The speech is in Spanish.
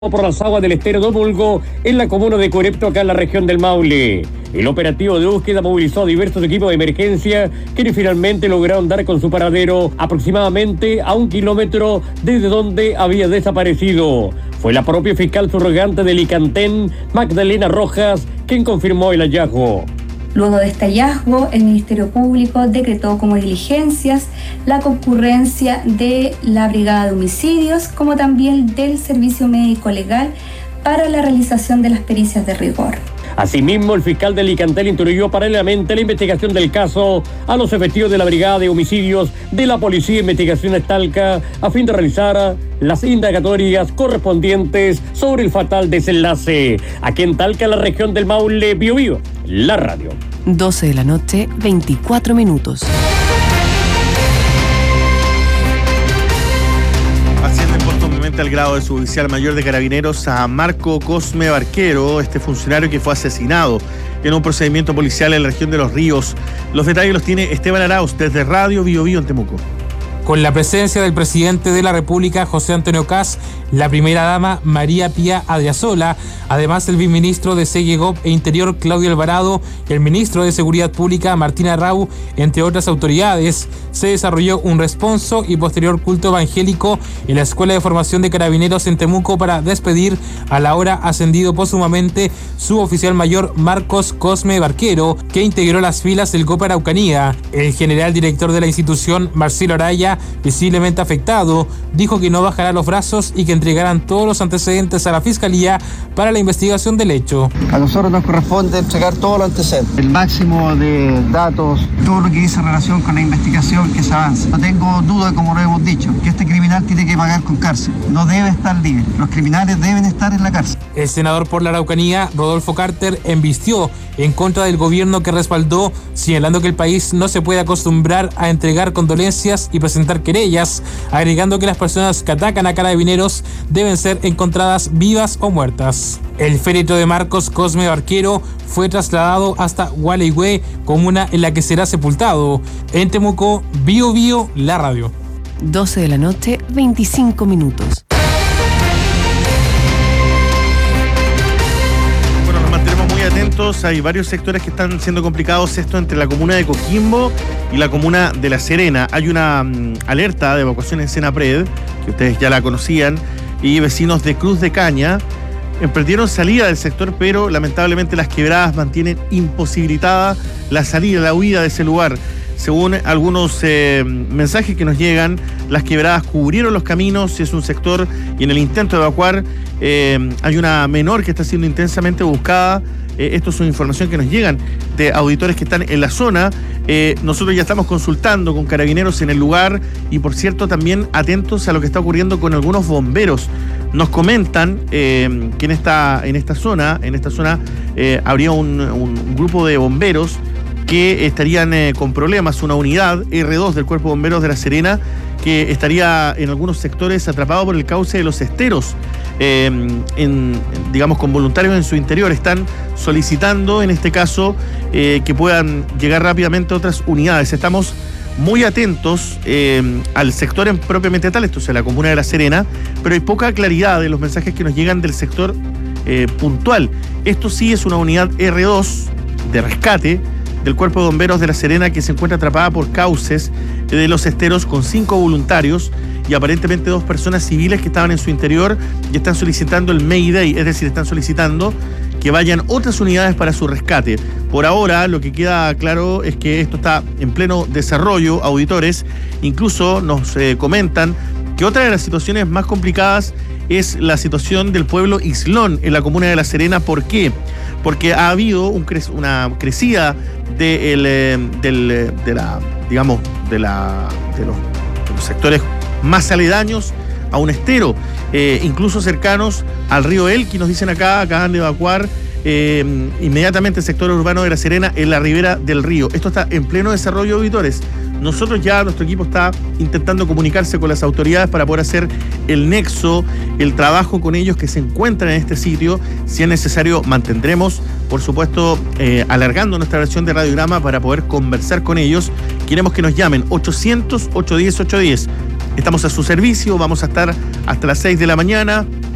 por las aguas del estero Domulgo en la comuna de Corepto, acá en la región del Maule. El operativo de búsqueda movilizó a diversos equipos de emergencia quienes finalmente lograron dar con su paradero aproximadamente a 1 kilómetro desde donde había desaparecido. Fue la propia fiscal subrogante de Licantén, Magdalena Rojas, quien confirmó el hallazgo. Luego de este hallazgo, el Ministerio Público decretó como diligencias la concurrencia de la Brigada de Homicidios, como también del Servicio Médico Legal para la realización de las pericias de rigor. Asimismo, el fiscal de Licantén instruyó paralelamente la investigación del caso a los efectivos de la Brigada de Homicidios de la Policía de Investigaciones Talca a fin de realizar las indagatorias correspondientes sobre el fatal desenlace. Aquí en Talca, la región del Maule, Biobío, la radio. 12 de la noche, 24 minutos. Asciende póstumamente al grado de suboficial mayor de Carabineros a Marco Cosme Barquero, este funcionario que fue asesinado en un procedimiento policial en la región de Los Ríos. Los detalles los tiene Esteban Arauz desde Radio Biobío en Temuco. Con la presencia del presidente de la República, José Antonio Kast, la primera dama, María Pía Adriasola, además el viceministro de Seguegop e Interior, Claudio Alvarado, y el ministro de Seguridad Pública, Martina Rau, entre otras autoridades, se desarrolló un responso y posterior culto evangélico en la Escuela de Formación de Carabineros en Temuco para despedir al ahora ascendido póstumamente suboficial mayor Marcos Cosme Barquero, que integró las filas del GOP Araucanía. El general director de la institución, Marcelo Araya, visiblemente afectado, dijo que no bajará los brazos y que entregarán todos los antecedentes a la Fiscalía para la investigación del hecho. A nosotros nos corresponde entregar todos los antecedentes, el máximo de datos, todo lo que dice en relación con la investigación que se avance. No tengo duda, como lo hemos dicho, que este criminal tiene que pagar con cárcel, no debe estar libre, los criminales deben estar en la cárcel. El senador por la Araucanía, Rodolfo Carter, embistió en contra del gobierno que respaldó, señalando que el país no se puede acostumbrar a entregar condolencias y presentar querellas, agregando que las personas que atacan a Carabineros deben ser encontradas vivas o muertas. El féretro de Marcos Cosme Barquero fue trasladado hasta Gualeguay, comuna en la que será sepultado. En Temuco, Biobío, la radio. 12 de la noche, 25 minutos. Atentos, hay varios sectores que están siendo complicados, esto entre la comuna de Coquimbo y la comuna de La Serena. Hay una alerta de evacuación en Senapred, que ustedes ya la conocían, y vecinos de Cruz de Caña emprendieron salida del sector, pero lamentablemente las quebradas mantienen imposibilitada la salida, la huida de ese lugar. Según algunos mensajes que nos llegan, las quebradas cubrieron los caminos, es un sector, y en el intento de evacuar hay una menor que está siendo intensamente buscada. Esto es una información que nos llegan de auditores que están en la zona. Nosotros ya estamos consultando con carabineros en el lugar y, por cierto, también atentos a lo que está ocurriendo con algunos bomberos. Nos comentan que en esta zona habría un grupo de bomberos que estarían con problemas, una unidad R2 del Cuerpo de Bomberos de La Serena que estaría en algunos sectores atrapado por el cauce de los esteros, digamos con voluntarios en su interior. Están solicitando en este caso que puedan llegar rápidamente otras unidades. Estamos muy atentos al sector propiamente tal, esto es la comuna de La Serena, pero hay poca claridad de los mensajes que nos llegan del sector puntual. Esto sí es una unidad R2 de rescate del Cuerpo de Bomberos de La Serena que se encuentra atrapada por cauces de los esteros con 5 voluntarios y aparentemente 2 personas civiles que estaban en su interior y están solicitando el Mayday, es decir, están solicitando que vayan otras unidades para su rescate. Por ahora, lo que queda claro es que esto está en pleno desarrollo, auditores. Incluso nos comentan que otra de las situaciones más complicadas es la situación del pueblo Islón en la comuna de La Serena. ¿Por qué? Porque ha habido una crecida de los sectores más aledaños a un estero, incluso cercanos al río Elqui. Nos dicen acá, acaban de evacuar inmediatamente el sector urbano de La Serena en la ribera del río. Esto está en pleno desarrollo, auditores. Nosotros ya, nuestro equipo está intentando comunicarse con las autoridades para poder hacer el nexo, el trabajo con ellos que se encuentran en este sitio. Si es necesario, mantendremos, por supuesto, alargando nuestra versión de Radiograma para poder conversar con ellos. Queremos que nos llamen 800-810-810. Estamos a su servicio, vamos a estar hasta las 6 de la mañana.